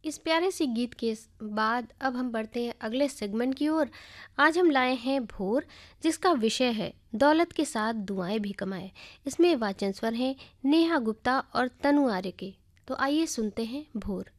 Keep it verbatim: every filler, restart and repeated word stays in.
इस प्यारे से गीत के स- बाद अब हम बढ़ते हैं अगले सेगमेंट की ओर। आज हम लाए हैं भोर, जिसका विषय है दौलत के साथ दुआएं भी कमाए। इसमें वाचन स्वर हैं नेहा गुप्ता और तनु आर्य के। तो आइए सुनते हैं भोर।